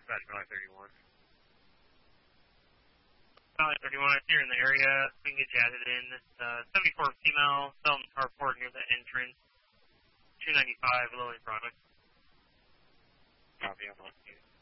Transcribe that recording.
dispatch Valley 31. Valley 31, if you're in the area, we can get you added in. 74 female, selling carport near the entrance. 295, Lily product. Copy, I'm on you.